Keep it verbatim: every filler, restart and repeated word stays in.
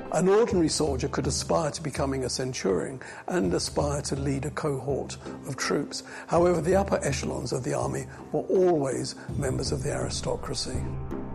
An ordinary soldier could aspire to becoming a centurion and aspire to lead a cohort of troops. However, the upper echelons of the army were always members of the aristocracy.